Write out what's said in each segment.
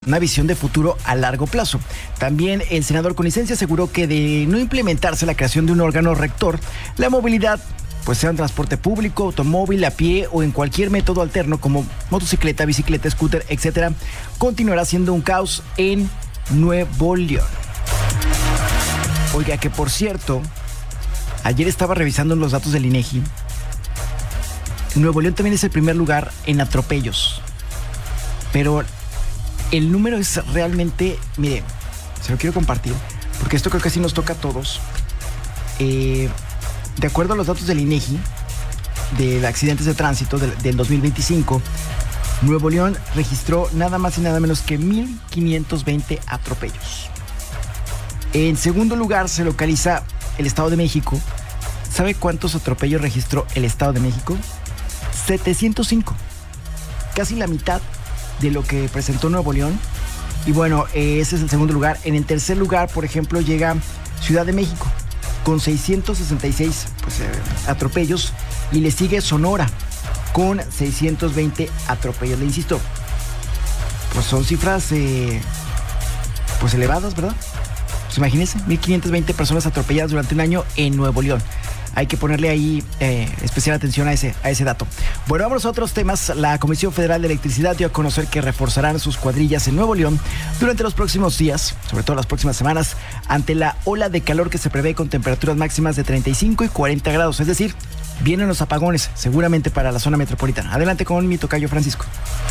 una visión de futuro a largo plazo. También el senador con licencia aseguró que de no implementarse la creación de un órgano rector, la movilidad, pues sea en transporte público, automóvil, a pie o en cualquier método alterno como motocicleta, bicicleta, scooter, etcétera, continuará siendo un caos en Nuevo León. Oiga, que por cierto, ayer estaba revisando los datos del INEGI. Nuevo León también es el primer lugar en atropellos. Pero el número es realmente, mire, se lo quiero compartir, porque esto creo que sí nos toca a todos. De acuerdo a los datos del INEGI, de accidentes de tránsito del 2025, Nuevo León registró nada más y nada menos que 1,520 atropellos. En segundo lugar se localiza el Estado de México. ¿Sabe cuántos atropellos registró el Estado de México? 705. Casi la mitad de lo que presentó Nuevo León. Y bueno, ese es el segundo lugar. En el tercer lugar, por ejemplo, llega Ciudad de México con 666 atropellos, y le sigue Sonora con 620 atropellos. Le insisto, pues son cifras pues elevadas, ¿verdad? Pues imagínense, 1,520 personas atropelladas durante un año en Nuevo León. Hay que ponerle ahí especial atención a ese dato. Bueno, vamos a otros temas. La Comisión Federal de Electricidad dio a conocer que reforzarán sus cuadrillas en Nuevo León durante los próximos días, sobre todo las próximas semanas, ante la ola de calor que se prevé con temperaturas máximas de 35 y 40 grados. Es decir, vienen los apagones, seguramente para la zona metropolitana. Adelante con mi tocayo Francisco.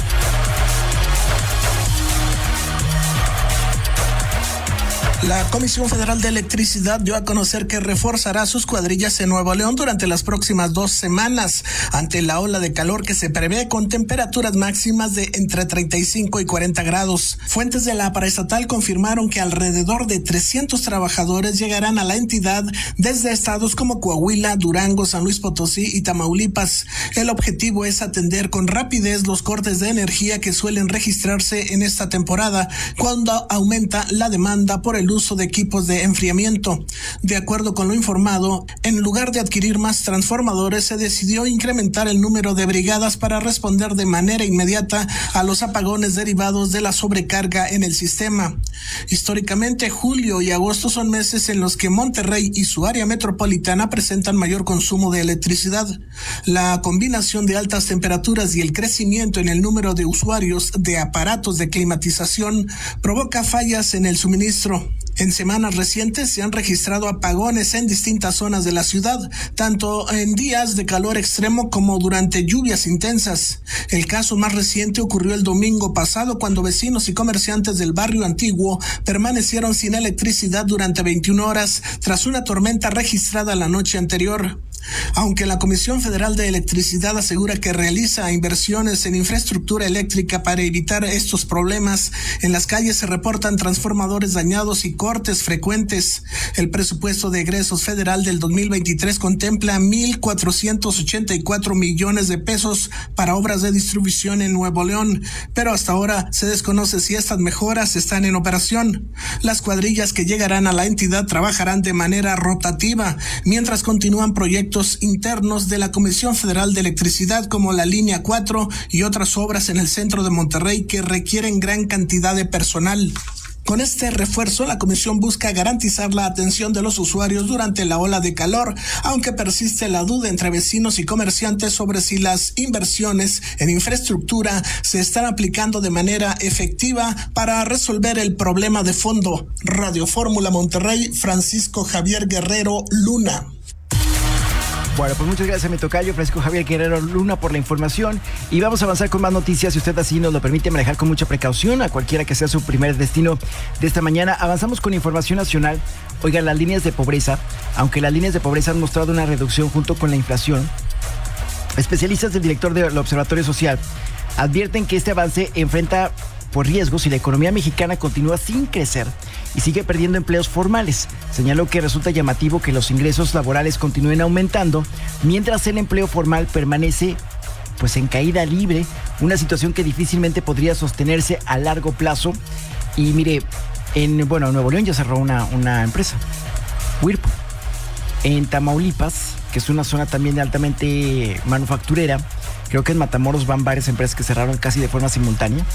La Comisión Federal de Electricidad dio a conocer que reforzará sus cuadrillas en Nuevo León durante las próximas 2 semanas, ante la ola de calor que se prevé con temperaturas máximas de entre 35 y 40 grados. Fuentes de la paraestatal confirmaron que alrededor de 300 trabajadores llegarán a la entidad desde estados como Coahuila, Durango, San Luis Potosí y Tamaulipas. El objetivo es atender con rapidez los cortes de energía que suelen registrarse en esta temporada, cuando aumenta la demanda por el uso de equipos de enfriamiento. De acuerdo con lo informado, en lugar de adquirir más transformadores, se decidió incrementar el número de brigadas para responder de manera inmediata a los apagones derivados de la sobrecarga en el sistema. Históricamente, julio y agosto son meses en los que Monterrey y su área metropolitana presentan mayor consumo de electricidad. La combinación de altas temperaturas y el crecimiento en el número de usuarios de aparatos de climatización provoca fallas en el suministro. En semanas recientes se han registrado apagones en distintas zonas de la ciudad, tanto en días de calor extremo como durante lluvias intensas. El caso más reciente ocurrió el domingo pasado, cuando vecinos y comerciantes del barrio antiguo permanecieron sin electricidad durante 21 horas tras una tormenta registrada la noche anterior. Aunque la Comisión Federal de Electricidad asegura que realiza inversiones en infraestructura eléctrica para evitar estos problemas, en las calles se reportan transformadores dañados y cortes frecuentes. El presupuesto de egresos federal del 2023 contempla 1,484 millones de pesos para obras de distribución en Nuevo León, pero hasta ahora se desconoce si estas mejoras están en operación. Las cuadrillas que llegarán a la entidad trabajarán de manera rotativa, mientras continúan proyectos internos de la Comisión Federal de Electricidad, como la línea 4 y otras obras en el centro de Monterrey que requieren gran cantidad de personal. Con este refuerzo, la comisión busca garantizar la atención de los usuarios durante la ola de calor, aunque persiste la duda entre vecinos y comerciantes sobre si las inversiones en infraestructura se están aplicando de manera efectiva para resolver el problema de fondo. Radio Fórmula Monterrey, Francisco Javier Guerrero Luna. Bueno, pues muchas gracias a mi tocayo Francisco Javier Guerrero Luna por la información, y vamos a avanzar con más noticias. Si usted así nos lo permite, manejar con mucha precaución a cualquiera que sea su primer destino de esta mañana. Avanzamos con información nacional. Oigan, las líneas de pobreza, aunque las líneas de pobreza han mostrado una reducción junto con la inflación, especialistas del director del Observatorio Social advierten que este avance enfrenta por riesgos si la economía mexicana continúa sin crecer y sigue perdiendo empleos formales. Señaló que resulta llamativo que los ingresos laborales continúen aumentando mientras el empleo formal permanece pues en caída libre, una situación que difícilmente podría sostenerse a largo plazo. Y mire, en Nuevo León ya cerró una empresa, Whirlpool. En Tamaulipas, que es una zona también altamente manufacturera, creo que en Matamoros van varias empresas que cerraron casi de forma simultánea.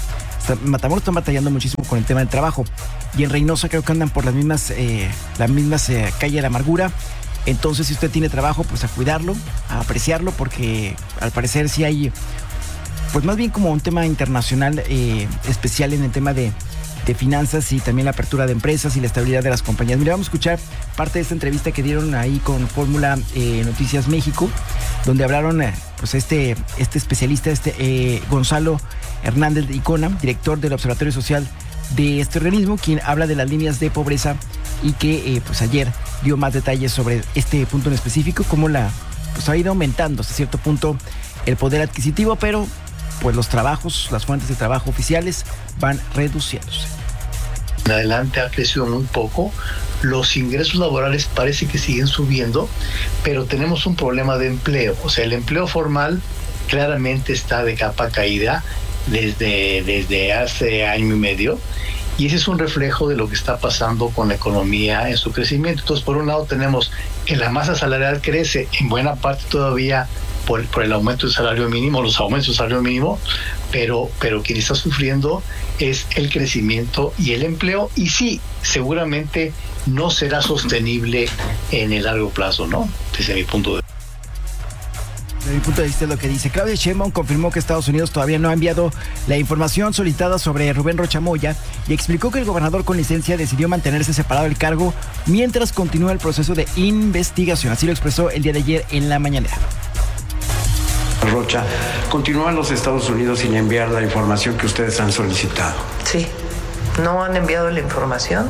Matamoros están batallando muchísimo con el tema del trabajo. Y en Reynosa creo que andan por las mismas calle de la amargura. Entonces, si usted tiene trabajo, pues a cuidarlo, a apreciarlo, porque al parecer sí hay, pues más bien como un tema internacional especial en el tema de finanzas y también la apertura de empresas y la estabilidad de las compañías. Mira, vamos a escuchar parte de esta entrevista que dieron ahí con Fórmula Noticias México, donde hablaron pues este especialista, Gonzalo Hernández de Icona, director del Observatorio Social de este organismo, quien habla de las líneas de pobreza y que pues ayer dio más detalles sobre este punto en específico, cómo pues ha ido aumentando hasta cierto punto el poder adquisitivo, pero pues los trabajos, las fuentes de trabajo oficiales van reduciéndose. En adelante ha crecido muy poco, los ingresos laborales parece que siguen subiendo, pero tenemos un problema de empleo. O sea, el empleo formal claramente está de capa caída desde hace año y medio, y ese es un reflejo de lo que está pasando con la economía en su crecimiento. Entonces, por un lado tenemos que la masa salarial crece en buena parte todavía por el aumento del salario mínimo, los aumentos del salario mínimo, pero quien está sufriendo es el crecimiento y el empleo, y sí, seguramente no será sostenible en el largo plazo, ¿no? Desde mi punto de vista. Desde mi punto de vista es lo que dice. Claudia Sheinbaum confirmó que Estados Unidos todavía no ha enviado la información solicitada sobre Rubén Rocha Moya y explicó que el gobernador con licencia decidió mantenerse separado del cargo mientras continúa el proceso de investigación. Así lo expresó el día de ayer en la mañanera. Rocha, ¿continúan los Estados Unidos sin enviar la información que ustedes han solicitado? Sí, no han enviado la información.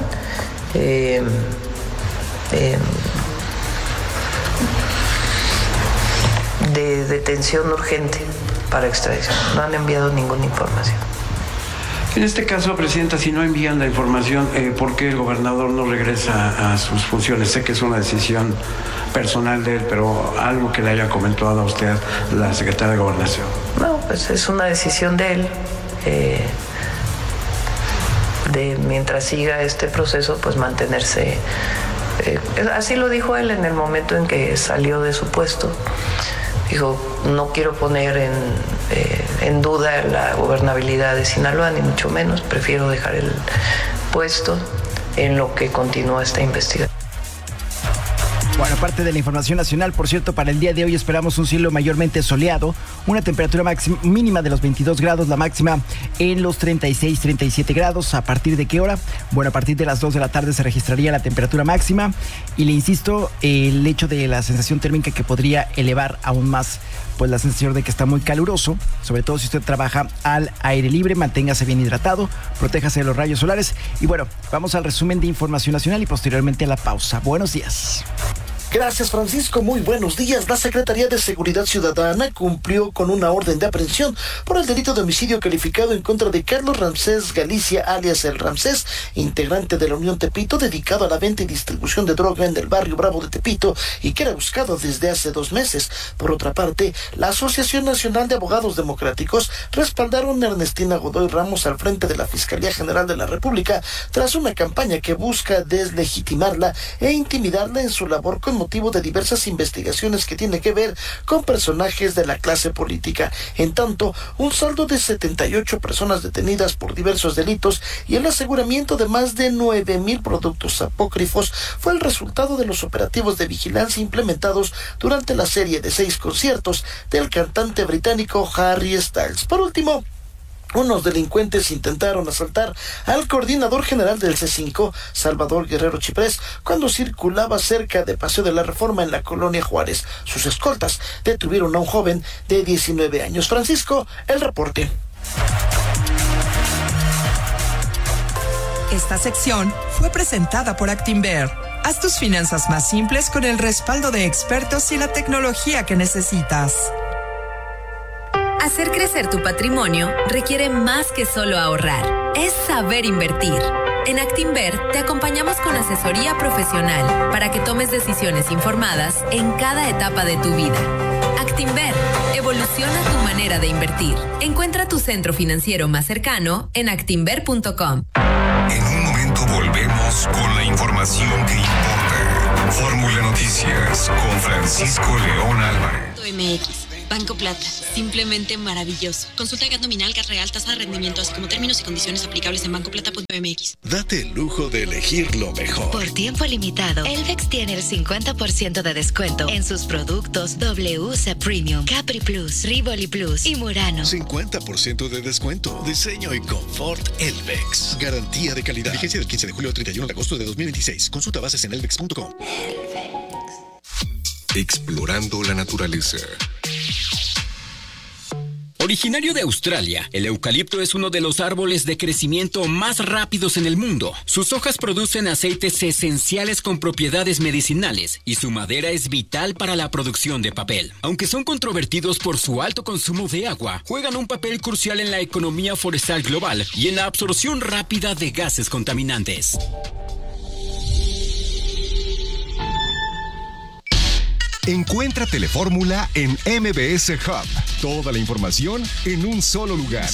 De detención urgente para extradición. No han enviado ninguna información. En este caso, Presidenta, si no envían la información, ¿por qué el gobernador no regresa a sus funciones? Sé que es una decisión personal de él, pero algo que le haya comentado a usted la secretaria de Gobernación. No, pues es una decisión de él. De mientras siga este proceso, pues mantenerse. Así lo dijo él en el momento en que salió de su puesto. Dijo, no quiero poner en duda la gobernabilidad de Sinaloa, ni mucho menos. Prefiero dejar el puesto en lo que continúa esta investigación. Bueno, aparte de la información nacional, por cierto, para el día de hoy esperamos un cielo mayormente soleado, una temperatura mínima de los 22 grados, la máxima en los 36, 37 grados. ¿A partir de qué hora? Bueno, a partir de las 2 de la tarde se registraría la temperatura máxima y le insisto, el hecho de la sensación térmica que podría elevar aún más pues la sensación de que está muy caluroso, sobre todo si usted trabaja al aire libre, manténgase bien hidratado, protéjase de los rayos solares. Y bueno, vamos al resumen de información nacional y posteriormente a la pausa. Buenos días. Gracias, Francisco. Muy buenos días. La Secretaría de Seguridad Ciudadana cumplió con una orden de aprehensión por el delito de homicidio calificado en contra de Carlos Ramsés Galicia, alias El Ramsés, integrante de la Unión Tepito, dedicado a la venta y distribución de droga en el barrio Bravo de Tepito y que era buscado desde hace 2 meses. Por otra parte, la Asociación Nacional de Abogados Democráticos respaldaron a Ernestina Godoy Ramos al frente de la Fiscalía General de la República tras una campaña que busca deslegitimarla e intimidarla en su labor con motivo de diversas investigaciones que tienen que ver con personajes de la clase política. En tanto, un saldo de 78 personas detenidas por diversos delitos y el aseguramiento de más de 9,000 productos apócrifos fue el resultado de los operativos de vigilancia implementados durante la serie de 6 conciertos del cantante británico Harry Styles. Por último, unos delincuentes intentaron asaltar al coordinador general del C5, Salvador Guerrero Chiprés, cuando circulaba cerca de Paseo de la Reforma en la colonia Juárez. Sus escoltas detuvieron a un joven de 19 años. Francisco, el reporte. Esta sección fue presentada por Actinver. Haz tus finanzas más simples con el respaldo de expertos y la tecnología que necesitas. Hacer crecer tu patrimonio requiere más que solo ahorrar. Es saber invertir. En Actinver te acompañamos con asesoría profesional para que tomes decisiones informadas en cada etapa de tu vida. Actinver, evoluciona tu manera de invertir. Encuentra tu centro financiero más cercano en actinver.com. En un momento volvemos con la información que importa. Fórmula Noticias con Francisco León Álvarez. MX. Banco Plata, simplemente maravilloso. Consulta GAT nominal, GAT real, tasa de rendimiento, así como términos y condiciones aplicables en bancoplata.mx. Date el lujo de elegir lo mejor. Por tiempo limitado, Elvex tiene el 50% de descuento en sus productos WC Premium, Capri Plus, Rivoli Plus y Murano. 50% de descuento. Diseño y confort Elvex. Garantía de calidad. Vigencia del 15 de julio al 31 de agosto de 2026. Consulta bases en elvex.com. Explorando la naturaleza. Originario de Australia, el eucalipto es uno de los árboles de crecimiento más rápidos en el mundo. Sus hojas producen aceites esenciales con propiedades medicinales y su madera es vital para la producción de papel. Aunque son controvertidos por su alto consumo de agua, juegan un papel crucial en la economía forestal global y en la absorción rápida de gases contaminantes. Encuentra Telefórmula en MBS Hub. Toda la información en un solo lugar.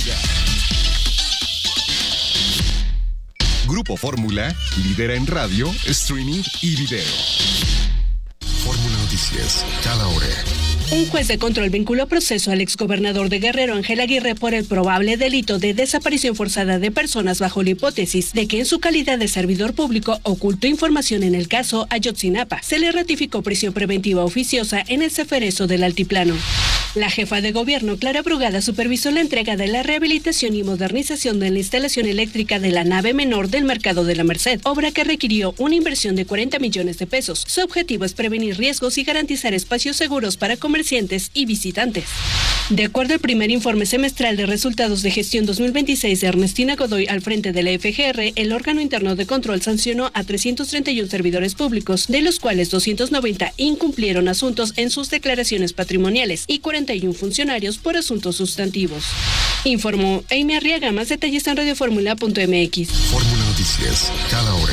Grupo Fórmula, lidera en radio, streaming y video. Fórmula Noticias, cada hora. Un juez de control vinculó proceso al exgobernador de Guerrero, Ángel Aguirre, por el probable delito de desaparición forzada de personas bajo la hipótesis de que en su calidad de servidor público ocultó información en el caso Ayotzinapa. Se le ratificó prisión preventiva oficiosa en el Ceferezo del Altiplano. La jefa de gobierno, Clara Brugada, supervisó la entrega de la rehabilitación y modernización de la instalación eléctrica de la nave menor del Mercado de la Merced, obra que requirió una inversión de 40 millones de pesos. Su objetivo es prevenir riesgos y garantizar espacios seguros para comerciantes y visitantes. De acuerdo al primer informe semestral de resultados de gestión 2026 de Ernestina Godoy al frente de la FGR, el órgano interno de control sancionó a 331 servidores públicos, de los cuales 290 incumplieron asuntos en sus declaraciones patrimoniales y 41 funcionarios por asuntos sustantivos. Informó Amy Arriaga. Más detalles en radioformula.mx. Fórmula Noticias, cada hora.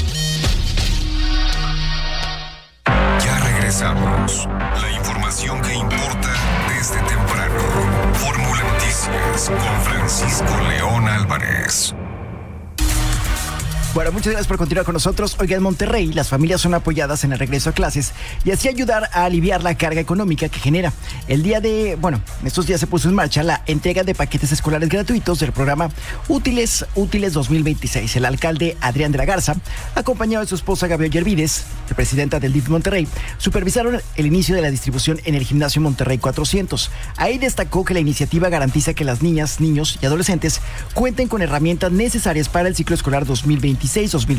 Ya regresamos. La información que importa desde temprano. Fórmula Noticias con Francisco León Álvarez. Bueno, muchas gracias por continuar con nosotros. Oiga, en Monterrey las familias son apoyadas en el regreso a clases y así ayudar a aliviar la carga económica que genera. En estos días se puso en marcha la entrega de paquetes escolares gratuitos del programa Útiles 2026. El alcalde Adrián de la Garza, acompañado de su esposa Gabriela Yervides, presidenta del DIF Monterrey, supervisaron el inicio de la distribución en el gimnasio Monterrey 400. Ahí destacó que la iniciativa garantiza que las niñas, niños y adolescentes cuenten con herramientas necesarias para el ciclo escolar 2026-2027.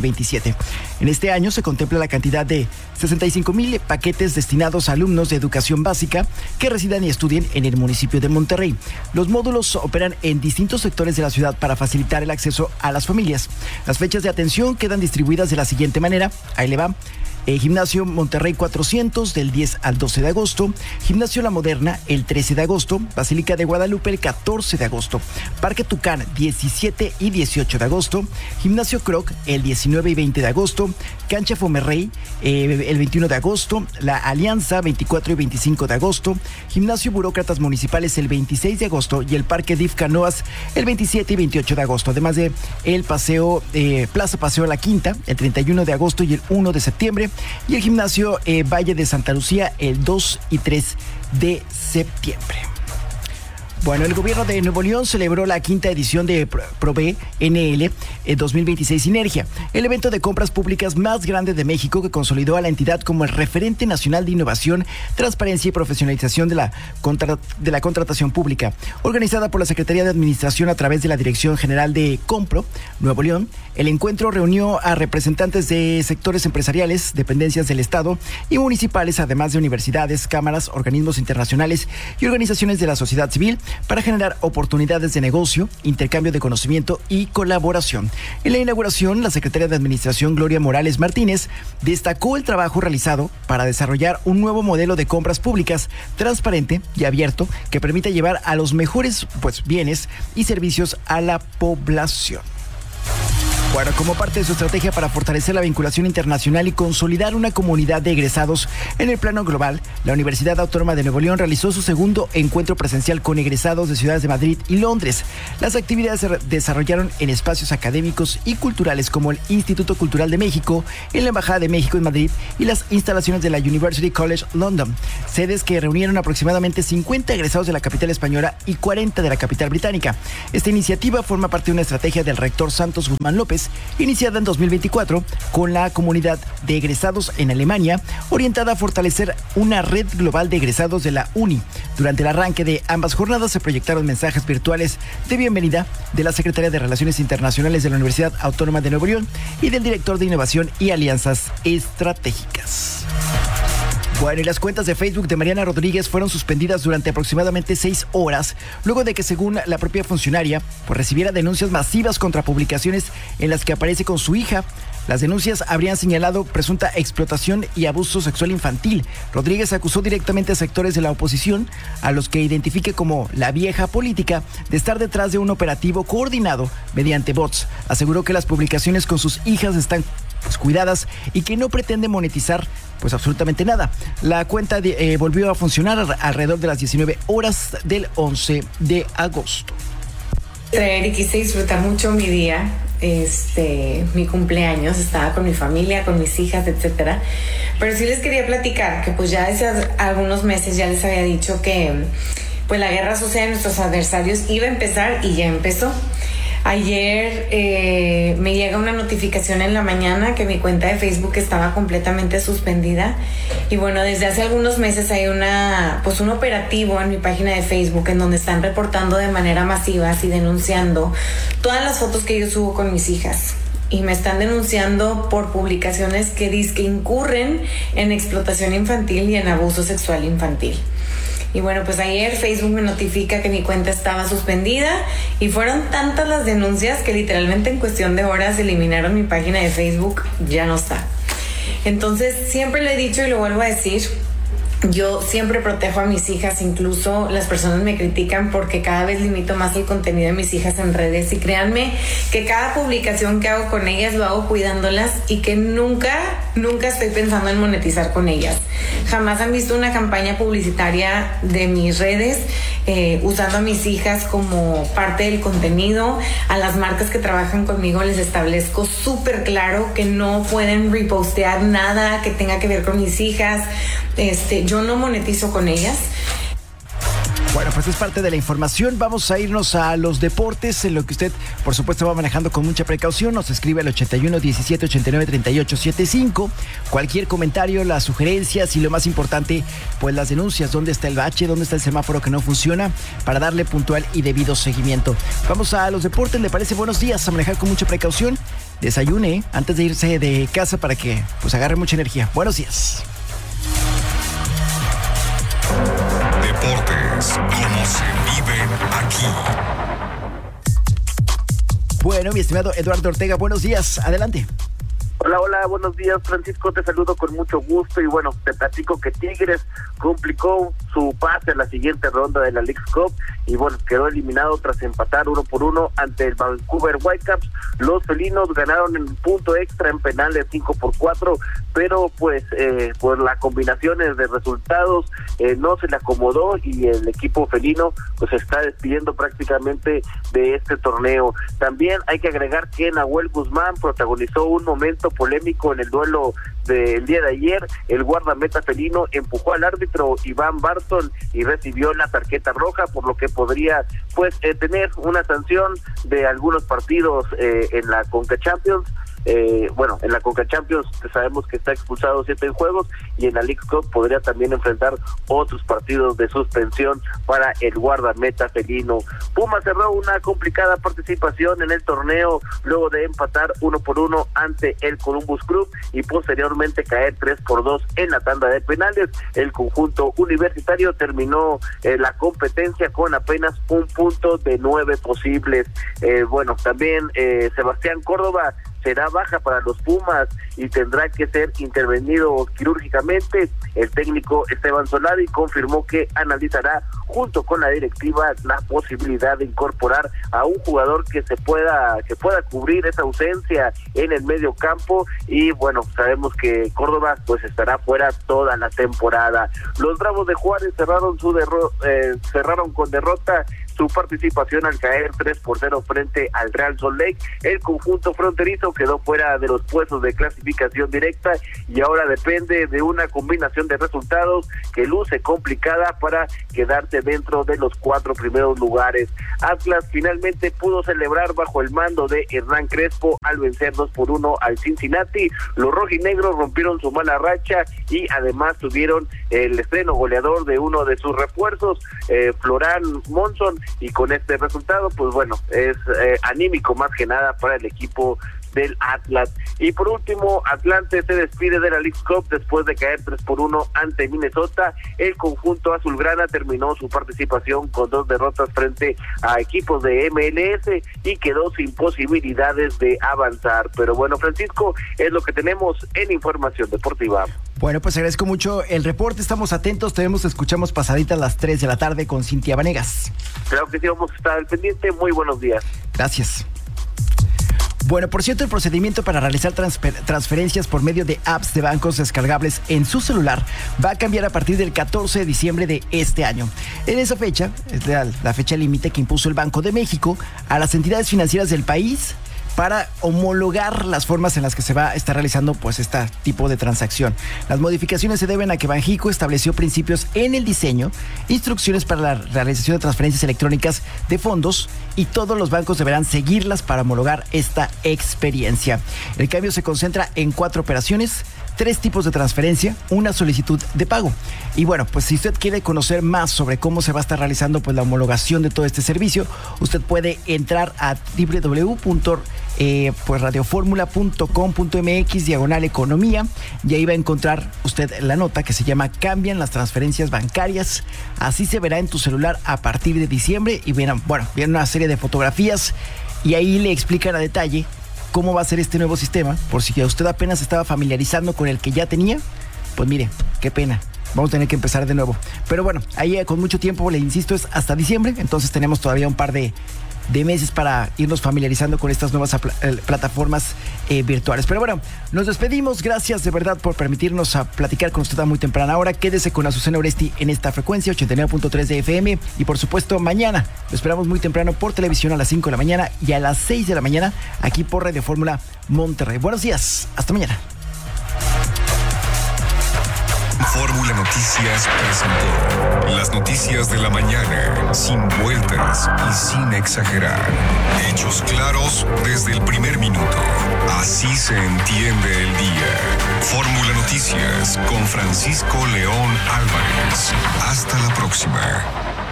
En este año se contempla la cantidad de 65,000 paquetes destinados a alumnos de educación básica que residan y estudien en el municipio de Monterrey. Los módulos operan en distintos sectores de la ciudad para facilitar el acceso a las familias. Las fechas de atención quedan distribuidas de la siguiente manera. Ahí le va. Gimnasio Monterrey 400 del 10 al 12 de agosto, Gimnasio La Moderna el 13 de agosto, Basílica de Guadalupe el 14 de agosto, Parque Tucán 17 y 18 de agosto, Gimnasio Croc el 19 y 20 de agosto, Cancha Fomerrey el 21 de agosto, La Alianza 24 y 25 de agosto, Gimnasio Burócratas Municipales el 26 de agosto y el Parque DIF Canoas el 27 y 28 de agosto, además de el Paseo Plaza Paseo La Quinta el 31 de agosto y el 1 de septiembre, y el gimnasio Valle de Santa Lucía el 2 y 3 de septiembre. Bueno, el gobierno de Nuevo León celebró la quinta edición de Prove NL 2026 Sinergia, el evento de compras públicas más grande de México que consolidó a la entidad como el referente nacional de innovación, transparencia y profesionalización de la contratación pública. Organizada por la Secretaría de Administración a través de la Dirección General de Compro, Nuevo León, el encuentro reunió a representantes de sectores empresariales, dependencias del Estado y municipales, además de universidades, cámaras, organismos internacionales y organizaciones de la sociedad civil, para generar oportunidades de negocio, intercambio de conocimiento y colaboración. En la inauguración, la secretaria de Administración, Gloria Morales Martínez, destacó el trabajo realizado para desarrollar un nuevo modelo de compras públicas transparente y abierto que permita llevar a los mejores bienes y servicios a la población. Bueno, como parte de su estrategia para fortalecer la vinculación internacional y consolidar una comunidad de egresados en el plano global, la Universidad Autónoma de Nuevo León realizó su segundo encuentro presencial con egresados de ciudades de Madrid y Londres. Las actividades se desarrollaron en espacios académicos y culturales como el Instituto Cultural de México, en la Embajada de México en Madrid y las instalaciones de la University College London, sedes que reunieron aproximadamente 50 egresados de la capital española y 40 de la capital británica. Esta iniciativa forma parte de una estrategia del rector Santos Guzmán López, iniciada en 2024 con la comunidad de egresados en Alemania, orientada a fortalecer una red global de egresados de la UNI. Durante el arranque de ambas jornadas se proyectaron mensajes virtuales de bienvenida de la Secretaría de Relaciones Internacionales de la Universidad Autónoma de Nuevo León y del director de Innovación y Alianzas Estratégicas. Bueno, y las cuentas de Facebook de Mariana Rodríguez fueron suspendidas durante aproximadamente 6 horas, luego de que, según la propia funcionaria, pues recibiera denuncias masivas contra publicaciones en las que aparece con su hija. Las denuncias habrían señalado presunta explotación y abuso sexual infantil. Rodríguez acusó directamente a sectores de la oposición, a los que identifique como la vieja política, de estar detrás de un operativo coordinado mediante bots. Aseguró que las publicaciones con sus hijas están cuidadas y que no pretende monetizar pues absolutamente nada. La cuenta volvió a funcionar alrededor de las 19 horas del 11 de agosto. Traer y quise disfrutar mucho mi día, mi cumpleaños, estaba con mi familia, con mis hijas, etcétera. Pero sí les quería platicar que pues ya hace algunos meses ya les había dicho que pues la guerra sucia de nuestros adversarios iba a empezar y ya empezó. Ayer me llega una notificación en la mañana que mi cuenta de Facebook estaba completamente suspendida y bueno, desde hace algunos meses hay un operativo en mi página de Facebook en donde están reportando de manera masiva y denunciando todas las fotos que yo subo con mis hijas y me están denunciando por publicaciones que dizque incurren en explotación infantil y en abuso sexual infantil. Y bueno, pues ayer Facebook me notifica que mi cuenta estaba suspendida y fueron tantas las denuncias que literalmente en cuestión de horas eliminaron mi página de Facebook, ya no está. Entonces siempre lo he dicho y lo vuelvo a decir, yo siempre protejo a mis hijas, incluso las personas me critican porque cada vez limito más el contenido de mis hijas en redes y créanme que cada publicación que hago con ellas lo hago cuidándolas y que nunca estoy pensando en monetizar con ellas. Jamás han visto una campaña publicitaria de mis redes usando a mis hijas como parte del contenido. A las marcas que trabajan conmigo les establezco súper claro que no pueden repostear nada que tenga que ver con mis hijas. Yo no monetizo con ellas. Bueno, pues es parte de la información. Vamos a irnos a los deportes, en lo que usted, por supuesto, va manejando con mucha precaución. Nos escribe al 81 17 89 38 75. Cualquier comentario, las sugerencias y lo más importante, pues las denuncias. ¿Dónde está el bache? ¿Dónde está el semáforo que no funciona? Para darle puntual y debido seguimiento. Vamos a los deportes. ¿Le parece? Buenos días. A manejar con mucha precaución. Desayune antes de irse de casa para que pues agarre mucha energía. Buenos días. Deportes, como se viven aquí. Bueno, mi estimado Eduardo Ortega, buenos días, adelante. Hola, buenos días, Francisco, te saludo con mucho gusto y bueno, te platico que Tigres complicó su pase a la siguiente ronda de la Leagues Cup y bueno, quedó eliminado tras empatar 1-1 ante el Vancouver Whitecaps. Los felinos ganaron en punto extra en penales 5-4, pero pues por las combinaciones de resultados no se le acomodó y el equipo felino pues se está despidiendo prácticamente de este torneo. También hay que agregar que Nahuel Guzmán protagonizó un momento polémico en el duelo del día de ayer. El guardameta felino empujó al árbitro Iván Barton y recibió la tarjeta roja, por lo que podría pues tener una sanción de algunos partidos en la Conca Champions. En la Conca Champions sabemos que está expulsado 7 juegos y en la League Cup podría también enfrentar otros partidos de suspensión para el guardameta felino. Puma cerró una complicada participación en el torneo luego de empatar 1-1 ante el Columbus Crew y posteriormente caer 3-2 en la tanda de penales. El conjunto universitario terminó la competencia con apenas 1 punto de 9 posibles. También Sebastián Córdoba será baja para los Pumas y tendrá que ser intervenido quirúrgicamente. El técnico Esteban Solari confirmó que analizará junto con la directiva la posibilidad de incorporar a un jugador que pueda cubrir esa ausencia en el medio campo. Y bueno, sabemos que Córdoba pues estará fuera toda la temporada. Los Bravos de Juárez cerraron con derrota su participación al caer 3-0 frente al Real Salt Lake. El conjunto fronterizo quedó fuera de los puestos de clasificación directa y ahora depende de una combinación de resultados que luce complicada para quedarse dentro de los 4 primeros lugares. Atlas finalmente pudo celebrar bajo el mando de Hernán Crespo al vencer 2-1 al Cincinnati. Los rojinegros rompieron su mala racha y además tuvieron el estreno goleador de uno de sus refuerzos, Florán Monson, y con este resultado pues bueno, es anímico más que nada para el equipo del Atlas. Y por último, Atlante se despide de la Leagues Cup después de caer 3-1 ante Minnesota. El conjunto azulgrana terminó su participación con 2 derrotas frente a equipos de MLS y quedó sin posibilidades de avanzar. Pero bueno, Francisco, es lo que tenemos en información deportiva. Bueno, pues agradezco mucho el reporte, estamos atentos, escuchamos pasaditas a las 3 de la tarde con Cintia Vanegas. Claro que sí, vamos a estar al pendiente. Muy buenos días. Gracias. Bueno, por cierto, el procedimiento para realizar transferencias por medio de apps de bancos descargables en su celular va a cambiar a partir del 14 de diciembre de este año. En esa fecha, es la fecha límite que impuso el Banco de México a las entidades financieras del país para homologar las formas en las que se va a estar realizando pues este tipo de transacción. Las modificaciones se deben a que Banxico estableció principios en el diseño, instrucciones para la realización de transferencias electrónicas de fondos y todos los bancos deberán seguirlas para homologar esta experiencia. El cambio se concentra en 4 operaciones, 3 tipos de transferencia, una solicitud de pago. Y bueno, pues si usted quiere conocer más sobre cómo se va a estar realizando pues la homologación de todo este servicio, usted puede entrar a www.radioformula.com.mx/economía y ahí va a encontrar usted la nota que se llama Cambian las transferencias bancarias. Así se verá en tu celular a partir de diciembre y viene una serie de fotografías y ahí le explican a detalle cómo va a ser este nuevo sistema, por si usted apenas estaba familiarizando con el que ya tenía, pues mire, qué pena, vamos a tener que empezar de nuevo. Pero bueno, ahí con mucho tiempo, le insisto, es hasta diciembre, entonces tenemos todavía un par de meses para irnos familiarizando con estas nuevas plataformas virtuales. Pero bueno, nos despedimos. Gracias de verdad por permitirnos platicar con usted a muy temprana hora. Quédese con Azucena Oresti en esta frecuencia 89.3 de FM y por supuesto mañana lo esperamos muy temprano por televisión a las 5 de la mañana y a las 6 de la mañana aquí por Radio Fórmula Monterrey. Buenos días, hasta mañana. Fórmula Noticias presentó las noticias de la mañana, sin vueltas y sin exagerar. Hechos claros desde el primer minuto. Así se entiende el día. Fórmula Noticias con Francisco León Álvarez. Hasta la próxima.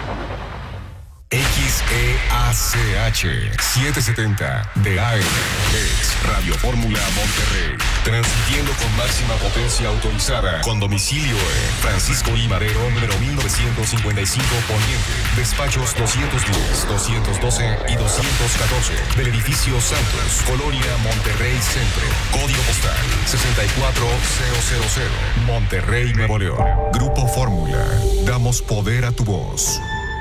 XEACH 770 de AM es Radio Fórmula Monterrey, transmitiendo con máxima potencia autorizada, con domicilio en Francisco I. Madero, número 1955 Poniente, despachos 210, 212 y 214 del edificio Santos, Colonia Monterrey Centro, código postal 64000, Monterrey, Nuevo León. Grupo Fórmula, damos poder a tu voz.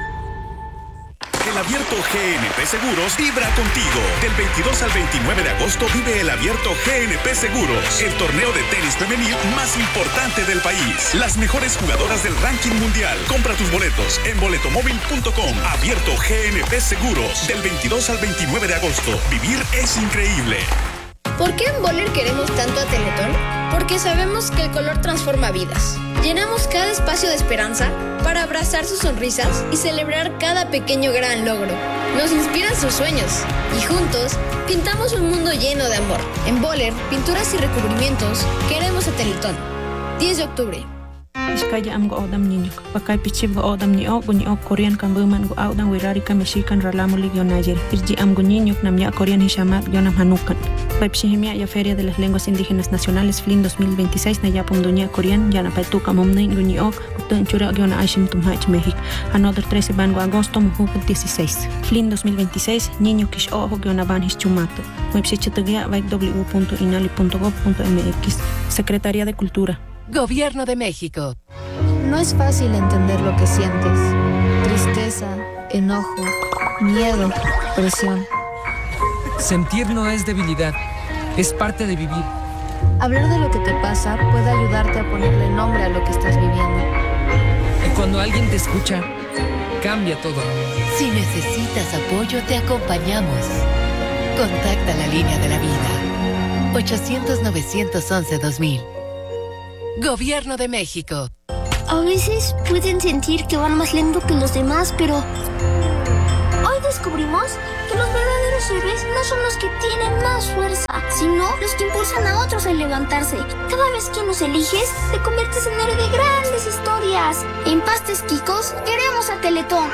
El Abierto GNP Seguros vibra contigo. Del 22 al 29 de agosto vive el Abierto GNP Seguros, el torneo de tenis femenil más importante del país. Las mejores jugadoras del ranking mundial. Compra tus boletos en boletomóvil.com. Abierto GNP Seguros, del 22 al 29 de agosto. Vivir es increíble. ¿Por qué en Boller queremos tanto a Teletón? Porque sabemos que el color transforma vidas. Llenamos cada espacio de esperanza para abrazar sus sonrisas y celebrar cada pequeño gran logro. Nos inspiran sus sueños y juntos pintamos un mundo lleno de amor. En Boller, pinturas y recubrimientos, queremos a Teletón. 10 de octubre. Iskaya am go odam niño, pakay pichib go odam ni o Korean kambuman go audan wirari ka Mexican ralamu ligyo Niger. Irji am go niño nam ya Korean hishamat yo nam hanukan. Paipshihimia ya Feria de las Lenguas Indígenas Nacionales FLIN 2026 na yapum dunia Korean yana paituka momne guñiok utunchura guiona Aishim Tumhach México. Another 13 bango agosto mujuk 16. FLIN 2026 niño kish ojo guiona banhis chumato. Website w.inali.gov.mx. Secretaría de Cultura. Gobierno de México. No es fácil entender lo que sientes. Tristeza, enojo, miedo, presión. Sentir no es debilidad, es parte de vivir. Hablar de lo que te pasa puede ayudarte a ponerle nombre a lo que estás viviendo. Y cuando alguien te escucha, cambia todo. Si necesitas apoyo, te acompañamos. Contacta la línea de la vida. 800-911-2000. Gobierno de México. A veces pueden sentir que van más lento que los demás, pero hoy descubrimos que los verdaderos héroes no son los que tienen más fuerza, sino los que impulsan a otros a levantarse. Cada vez que nos eliges, te conviertes en héroe de grandes historias. En Pastes Quicos, queremos a Teletón.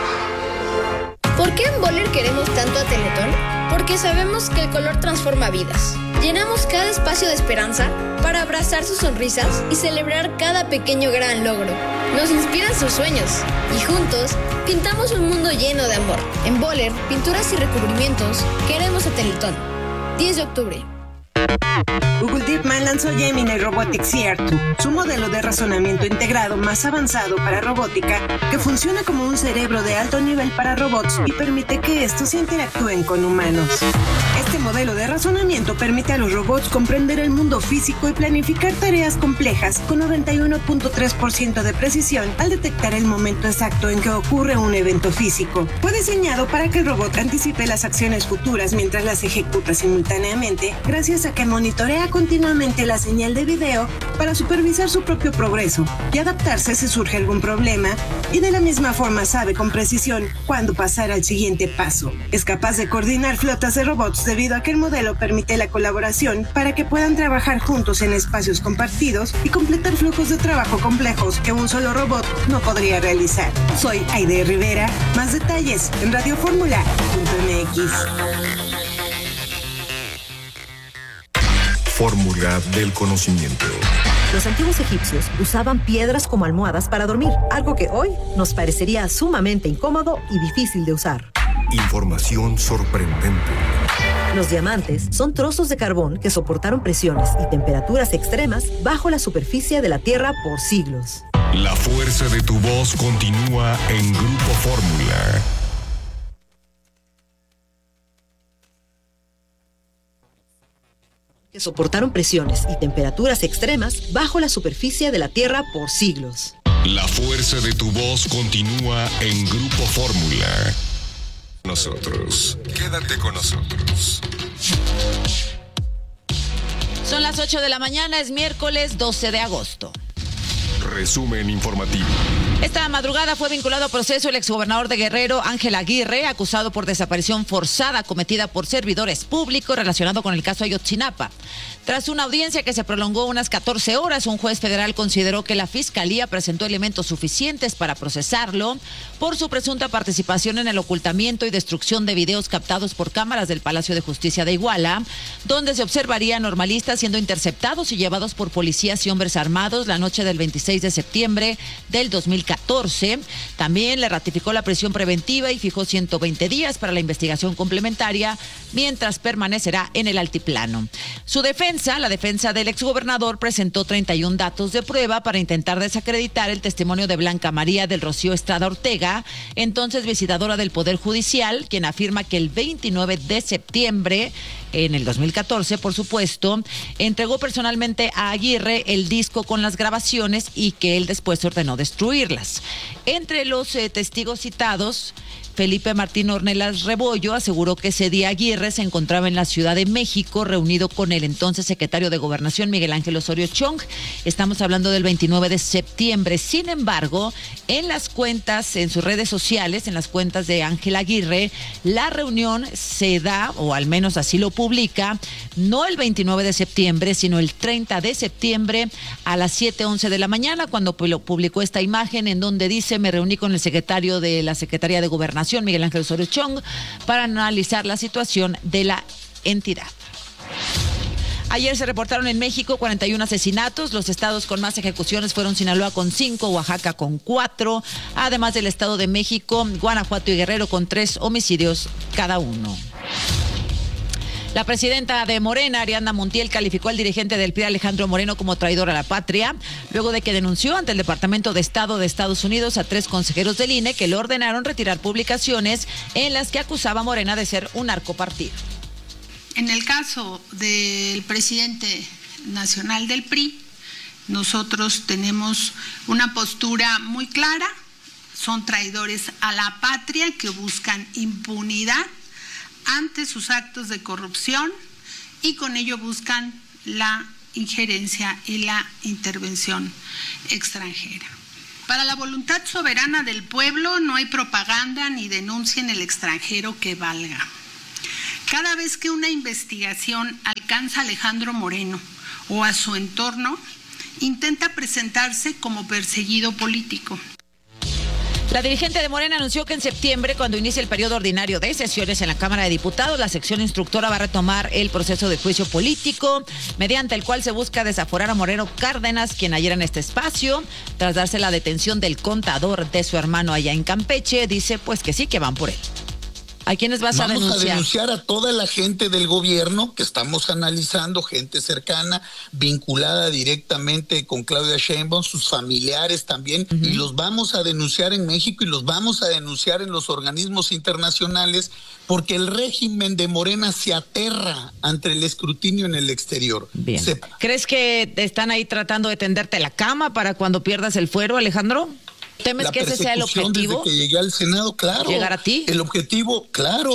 ¿Por qué en Boller queremos tanto a Teletón? Porque sabemos que el color transforma vidas. Llenamos cada espacio de esperanza para abrazar sus sonrisas y celebrar cada pequeño gran logro. Nos inspiran sus sueños y juntos pintamos un mundo lleno de amor. En Boller, pinturas y recubrimientos, queremos a Teletón. 10 de octubre. Google DeepMind lanzó Gemini Robotics CR2, su modelo de razonamiento integrado más avanzado para robótica, que funciona como un cerebro de alto nivel para robots y permite que estos interactúen con humanos. Este modelo de razonamiento permite a los robots comprender el mundo físico y planificar tareas complejas con 91.3% de precisión al detectar el momento exacto en que ocurre un evento físico. Fue diseñado para que el robot anticipe las acciones futuras mientras las ejecuta simultáneamente, gracias a que monitorea continuamente la señal de video para supervisar su propio progreso y adaptarse si surge algún problema, y de la misma forma sabe con precisión cuándo pasar al siguiente paso. Es capaz de coordinar flotas de robots debido a que el modelo permite la colaboración para que puedan trabajar juntos en espacios compartidos y completar flujos de trabajo complejos que un solo robot no podría realizar. Soy Aide Rivera. Más detalles en radioformula.mx. Fórmula del conocimiento. Los antiguos egipcios usaban piedras como almohadas para dormir, algo que hoy nos parecería sumamente incómodo y difícil de usar. Información sorprendente. Los diamantes son trozos de carbón que soportaron presiones y temperaturas extremas bajo la superficie de la Tierra por siglos. La fuerza de tu voz continúa en Grupo Fórmula. Que soportaron presiones y temperaturas extremas bajo la superficie de la Tierra por siglos. La fuerza de tu voz continúa en Grupo Fórmula. Nosotros. Quédate con nosotros. Son las 8 de la mañana, es miércoles 12 de agosto. Resumen informativo. Esta madrugada fue vinculado a proceso el exgobernador de Guerrero, Ángel Aguirre, acusado por desaparición forzada cometida por servidores públicos relacionado con el caso Ayotzinapa. Tras una audiencia que se prolongó unas 14 horas, un juez federal consideró que la Fiscalía presentó elementos suficientes para procesarlo por su presunta participación en el ocultamiento y destrucción de videos captados por cámaras del Palacio de Justicia de Iguala, donde se observaría normalistas siendo interceptados y llevados por policías y hombres armados la noche del 26 de septiembre del 2014. También le ratificó la prisión preventiva y fijó 120 días para la investigación complementaria, mientras permanecerá en el altiplano. La defensa del exgobernador presentó 31 datos de prueba para intentar desacreditar el testimonio de Blanca María del Rocío Estrada Ortega, entonces visitadora del Poder Judicial, quien afirma que el 29 de septiembre, en el 2014, por supuesto, entregó personalmente a Aguirre el disco con las grabaciones y que él después ordenó destruirlas. Entre los testigos citados, Felipe Martín Ornelas Rebollo aseguró que ese día Aguirre se encontraba en la Ciudad de México reunido con el entonces secretario de Gobernación Miguel Ángel Osorio Chong. Estamos hablando del 29 de septiembre. Sin embargo, en las cuentas, en sus redes sociales, en las cuentas de Ángel Aguirre, la reunión se da, o al menos así lo publica, no el 29 de septiembre, sino el 30 de septiembre a las 7:11 de la mañana, cuando publicó esta imagen en donde dice: me reuní con el secretario de la Secretaría de Gobernación, Miguel Ángel Osorio Chong, para analizar la situación de la entidad. Ayer se reportaron en México 41 asesinatos. Los estados con más ejecuciones fueron Sinaloa con 5, Oaxaca con 4, además del Estado de México, Guanajuato y Guerrero con 3 homicidios cada uno. La presidenta de Morena, Ariadna Montiel, calificó al dirigente del PRI, Alejandro Moreno, como traidor a la patria, luego de que denunció ante el Departamento de Estado de Estados Unidos a 3 consejeros del INE que le ordenaron retirar publicaciones en las que acusaba a Morena de ser un narcopartido. En el caso del presidente nacional del PRI, nosotros tenemos una postura muy clara: son traidores a la patria que buscan impunidad ante sus actos de corrupción y con ello buscan la injerencia y la intervención extranjera. Para la voluntad soberana del pueblo no hay propaganda ni denuncia en el extranjero que valga. Cada vez que una investigación alcanza a Alejandro Moreno o a su entorno, intenta presentarse como perseguido político. La dirigente de Morena anunció que en septiembre, cuando inicie el periodo ordinario de sesiones en la Cámara de Diputados, la sección instructora va a retomar el proceso de juicio político, mediante el cual se busca desaforar a Moreno Cárdenas, quien ayer en este espacio, tras darse la detención del contador de su hermano allá en Campeche, dice pues que sí, que van por él. ¿A quiénes vas a denunciar? Vamos a denunciar a toda la gente del gobierno que estamos analizando, gente cercana, vinculada directamente con Claudia Sheinbaum, sus familiares también, y los vamos a denunciar en México y los vamos a denunciar en los organismos internacionales, porque el régimen de Morena se aterra ante el escrutinio en el exterior. Bien. ¿Crees que están ahí tratando de tenderte la cama para cuando pierdas el fuero, Alejandro? ¿Temes que ese sea el objetivo? Desde que llegué al Senado, claro. ¿Llegar a ti? El objetivo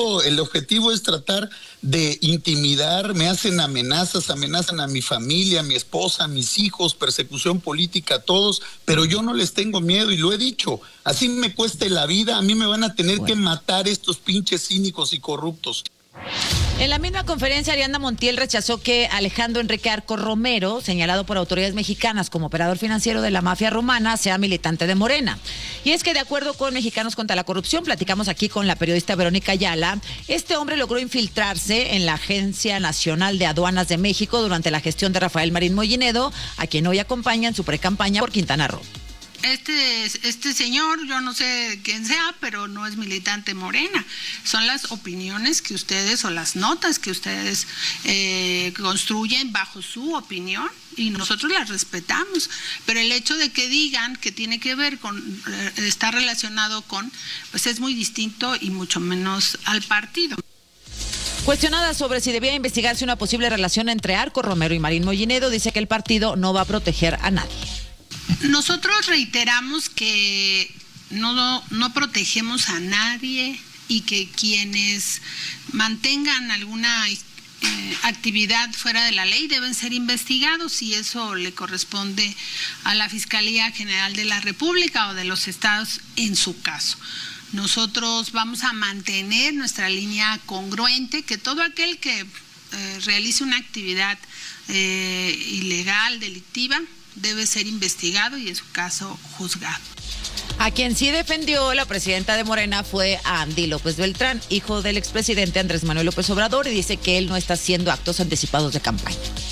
es tratar de intimidar, me hacen amenazas, amenazan a mi familia, a mi esposa, a mis hijos, persecución política a todos, pero yo no les tengo miedo y lo he dicho, así me cueste la vida, a mí me van a tener que matar estos pinches cínicos y corruptos. En la misma conferencia, Ariadna Montiel rechazó que Alejandro Enrique Arco Romero, señalado por autoridades mexicanas como operador financiero de la mafia rumana, sea militante de Morena. Y es que, de acuerdo con Mexicanos contra la Corrupción, platicamos aquí con la periodista Verónica Ayala, este hombre logró infiltrarse en la Agencia Nacional de Aduanas de México durante la gestión de Rafael Marín Mollinedo, a quien hoy acompaña en su precampaña por Quintana Roo. Este señor, yo no sé quién sea, pero no es militante Morena. Son las opiniones que ustedes o las notas que ustedes construyen bajo su opinión y nosotros las respetamos. Pero el hecho de que digan que tiene que ver con, está relacionado con, pues es muy distinto y mucho menos al partido. Cuestionada sobre si debía investigarse una posible relación entre Arco Romero y Marín Mollinedo, dice que el partido no va a proteger a nadie. Nosotros reiteramos que no protegemos a nadie y que quienes mantengan alguna actividad fuera de la ley deben ser investigados y eso le corresponde a la Fiscalía General de la República o de los estados en su caso. Nosotros vamos a mantener nuestra línea congruente, que todo aquel que realice una actividad ilegal, delictiva, debe ser investigado y en su caso juzgado. A quien sí defendió la presidenta de Morena fue a Andy López Beltrán, hijo del expresidente Andrés Manuel López Obrador, y dice que él no está haciendo actos anticipados de campaña.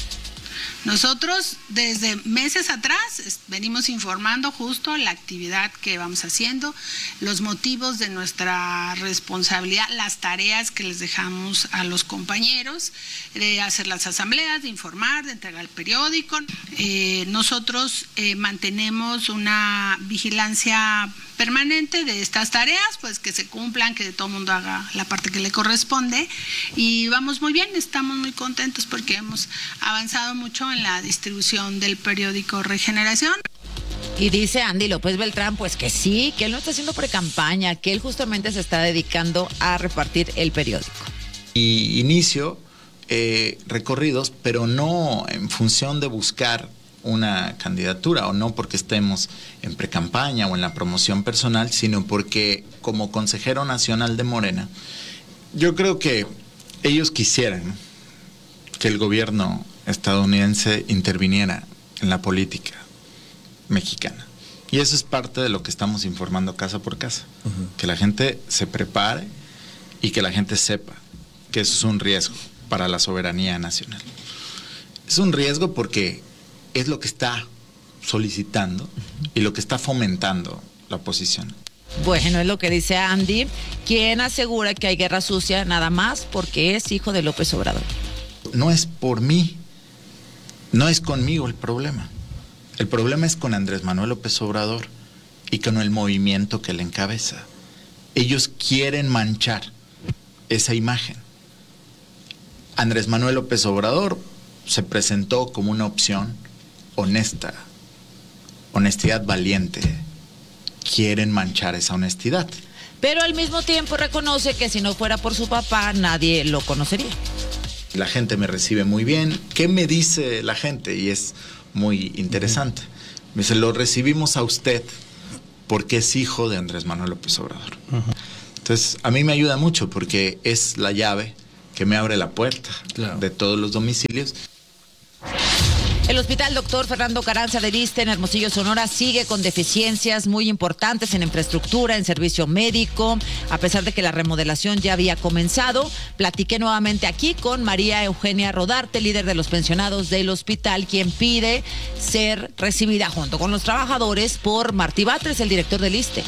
Nosotros desde meses atrás venimos informando justo la actividad que vamos haciendo, los motivos de nuestra responsabilidad, las tareas que les dejamos a los compañeros, de hacer las asambleas, de informar, de entregar el periódico. Nosotros mantenemos una vigilancia permanente de estas tareas, pues que se cumplan, que todo el mundo haga la parte que le corresponde y vamos muy bien, estamos muy contentos porque hemos avanzado mucho en la distribución del periódico Regeneración. Y dice Andy López Beltrán pues que sí, que él no está haciendo precampaña, que él justamente se está dedicando a repartir el periódico. Y inicio recorridos, pero no en función de buscar una candidatura o no porque estemos en precampaña o en la promoción personal, sino porque como consejero nacional de Morena, yo creo que ellos quisieran que el gobierno estadounidense interviniera en la política mexicana. Y eso es parte de lo que estamos informando casa por casa. Que la gente se prepare y que la gente sepa que eso es un riesgo para la soberanía nacional. Es un riesgo porque es lo que está solicitando y lo que está fomentando la oposición. Bueno, es lo que dice Andy, quien asegura que hay guerra sucia nada más porque es hijo de López Obrador. No es por mí, no es conmigo el problema. El problema es con Andrés Manuel López Obrador y con el movimiento que le encabeza. Ellos quieren manchar esa imagen. Andrés Manuel López Obrador se presentó como una opción honesta, honestidad valiente. Quieren manchar esa honestidad. Pero al mismo tiempo reconoce que si no fuera por su papá, nadie lo conocería. La gente me recibe muy bien. ¿Qué me dice la gente? Y es muy interesante. Me dice, lo recibimos a usted porque es hijo de Andrés Manuel López Obrador. Entonces, a mí me ayuda mucho porque es la llave que me abre la puerta de todos los domicilios. El Hospital Dr. Fernando Carranza del Issste en Hermosillo, Sonora, sigue con deficiencias muy importantes en infraestructura, en servicio médico, a pesar de que la remodelación ya había comenzado. Platiqué nuevamente aquí con María Eugenia Rodarte, líder de los pensionados del hospital, quien pide ser recibida junto con los trabajadores por Martí Batres, el director del Issste.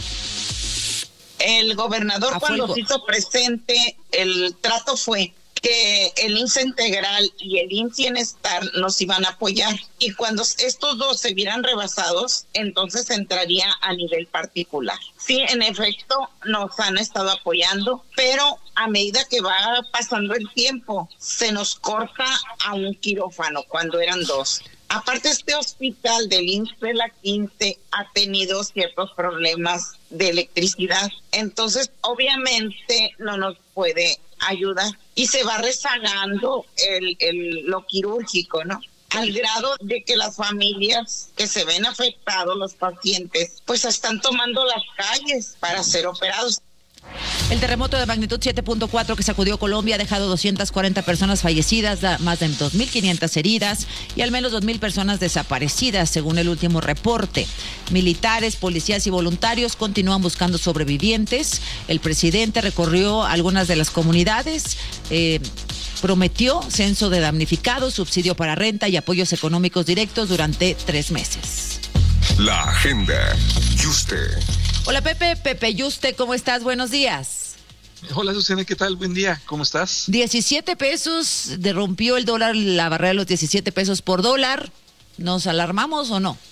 El gobernador cuando se hizo presente, el trato fue que el IMSS Integral y el IMSS Bienestar nos iban a apoyar, y cuando estos dos se vieran rebasados, entonces entraría a nivel particular. Sí, en efecto, nos han estado apoyando, pero a medida que va pasando el tiempo, se nos corta a un quirófano cuando eran dos. Aparte, este hospital del IMSS de la 15 ha tenido ciertos problemas de electricidad, entonces obviamente no nos puede ayudar y se va rezagando lo quirúrgico, ¿no? Al grado de que las familias que se ven afectados, los pacientes, pues están tomando las calles para ser operados. El terremoto de magnitud 7.4 que sacudió Colombia ha dejado 240 personas fallecidas, más de 2.500 heridas y al menos 2.000 personas desaparecidas, según el último reporte. Militares, policías y voluntarios continúan buscando sobrevivientes. El presidente recorrió algunas de las comunidades, prometió censo de damnificados, subsidio para renta y apoyos económicos directos durante 3 meses. La agenda. Yuste. Hola Pepe Yuste, ¿cómo estás? Buenos días. Hola Susana, ¿qué tal? Buen día, ¿cómo estás? 17 pesos, rompió el dólar la barrera de los 17 pesos por dólar. ¿Nos alarmamos o no?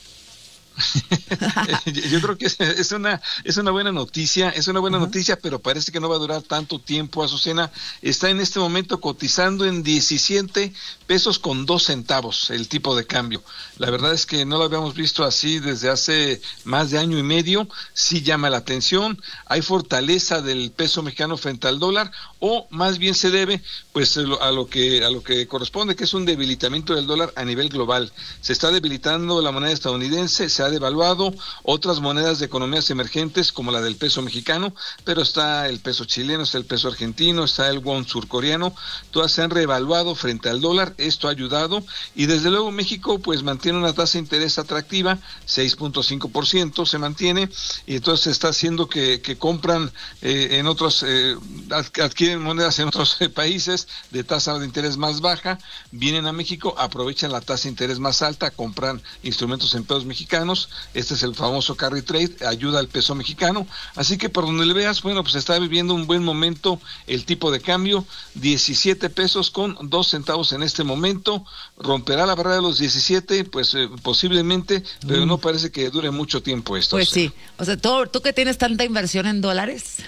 Yo creo que es una buena noticia, pero parece que no va a durar tanto tiempo. Azucena está en este momento cotizando en 17 pesos con 2 centavos el tipo de cambio. La verdad es que no lo habíamos visto así desde hace más de año y medio. Sí llama la atención, hay fortaleza del peso mexicano frente al dólar, o más bien se debe pues a lo que corresponde, que es un debilitamiento del dólar a nivel global. Se está debilitando la moneda estadounidense, se ha devaluado otras monedas de economías emergentes como la del peso mexicano, pero está el peso chileno, está el peso argentino, está el won surcoreano, todas se han revaluado frente al dólar. Esto ha ayudado y desde luego México pues mantiene una tasa de interés atractiva, 6.5% se mantiene, y entonces se está haciendo que compran en otros, adquieren monedas en otros países de tasa de interés más baja, vienen a México, aprovechan la tasa de interés más alta, compran instrumentos en pesos mexicanos. Este es el famoso carry trade, ayuda al peso mexicano, así que por donde le veas, bueno, pues está viviendo un buen momento el tipo de cambio, 17 pesos con 2 centavos en este momento. Romperá la barrera de los 17, pues posiblemente, pero no parece que dure mucho tiempo esto. Pues sí, o sea, tú que tienes tanta inversión en dólares,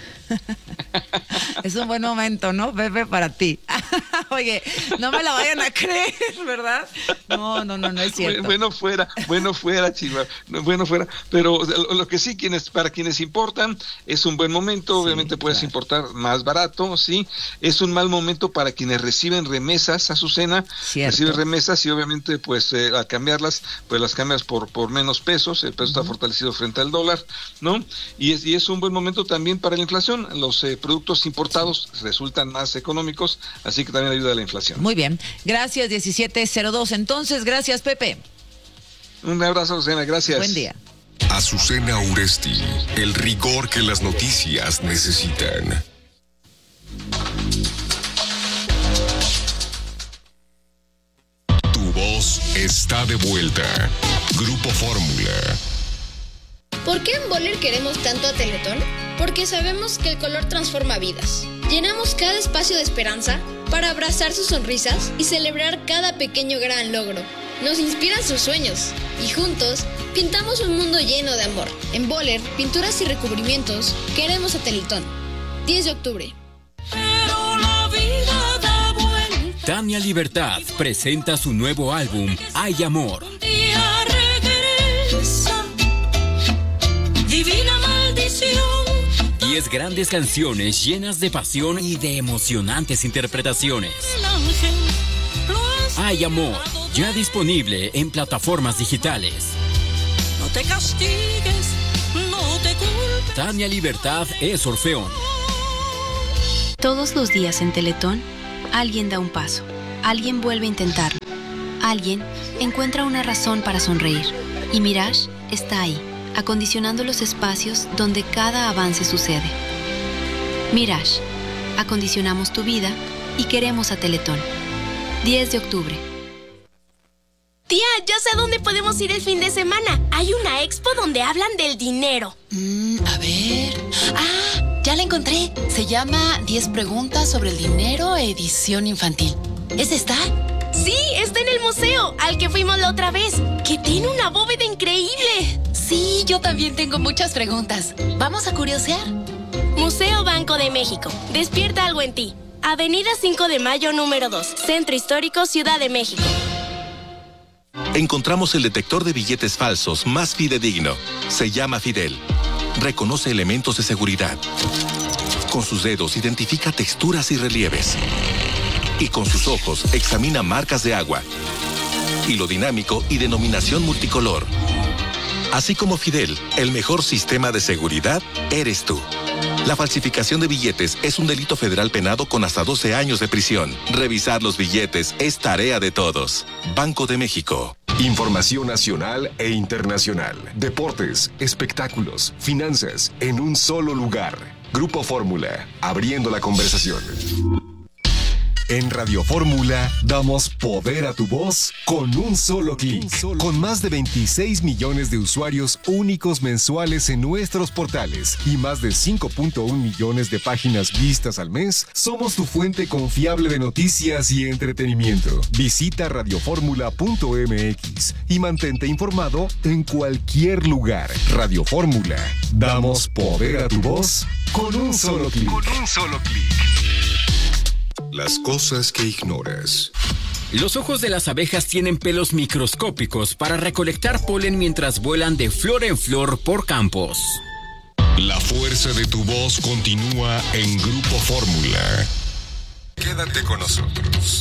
es un buen momento, ¿no, Pepe, para ti? Oye, no me la vayan a creer, ¿verdad? No es cierto. Bueno fuera, Chiva, bueno fuera, pero lo que sí, para quienes importan, es un buen momento, obviamente puedes importar más barato, sí, es un mal momento para quienes reciben remesas, Azucena, reciben remesas y obviamente pues al cambiarlas, pues las cambias por menos pesos, el peso está fortalecido frente al dólar, ¿no? Y es un buen momento también para la inflación, los productos importados resultan más económicos, así que también ayuda a la inflación. Muy bien, gracias 1702, entonces, gracias Pepe. Un abrazo, Azucena, gracias. Buen día. Azucena Uresti, el rigor que las noticias necesitan. Tu voz está de vuelta. Grupo Fórmula. ¿Por qué en Boller queremos tanto a Teletón? Porque sabemos que el color transforma vidas. Llenamos cada espacio de esperanza para abrazar sus sonrisas y celebrar cada pequeño gran logro. Nos inspiran sus sueños y juntos pintamos un mundo lleno de amor. En Boller, pinturas y recubrimientos, queremos a Teletón. 10 de octubre. Tania Libertad presenta su nuevo álbum, Hay Amor. Divina maldición. 10 grandes canciones llenas de pasión y de emocionantes interpretaciones. Hay Amor, ya disponible en plataformas digitales. No te castigues, no te culpes. Tania Libertad es Orfeón. Todos los días en Teletón, alguien da un paso, alguien vuelve a intentarlo, alguien encuentra una razón para sonreír. Y Mirage está ahí, acondicionando los espacios donde cada avance sucede. Mirage, acondicionamos tu vida y queremos a Teletón. 10 de octubre. Tía, ya sé a dónde podemos ir el fin de semana. Hay una expo donde hablan del dinero. A ver... ¡Ah! Ya la encontré. Se llama 10 preguntas sobre el dinero, edición infantil. ¿Es esta? Sí, está en el museo, al que fuimos la otra vez, que tiene una bóveda increíble. Sí, yo también tengo muchas preguntas. ¿Vamos a curiosear? Museo Banco de México. Despierta algo en ti. Avenida 5 de Mayo, número 2. Centro Histórico, Ciudad de México. Encontramos el detector de billetes falsos más fidedigno. Se llama Fidel. Reconoce elementos de seguridad. Con sus dedos identifica texturas y relieves. Y con sus ojos examina marcas de agua. Hilo dinámico y denominación multicolor. Así como Fidel, el mejor sistema de seguridad eres tú. La falsificación de billetes es un delito federal penado con hasta 12 años de prisión. Revisar los billetes es tarea de todos. Banco de México. Información nacional e internacional. Deportes, espectáculos, finanzas, en un solo lugar. Grupo Fórmula, abriendo la conversación. En Radio Fórmula damos poder a tu voz con un solo clic. Con más de 26 millones de usuarios únicos mensuales en nuestros portales y más de 5.1 millones de páginas vistas al mes, somos tu fuente confiable de noticias y entretenimiento. Visita radioformula.mx y mantente informado en cualquier lugar. Radio Fórmula, damos poder a tu voz con un solo clic. Las cosas que ignoras. Los ojos de las abejas tienen pelos microscópicos para recolectar polen mientras vuelan de flor en flor por campos. La fuerza de tu voz continúa en Grupo Fórmula. Quédate con nosotros.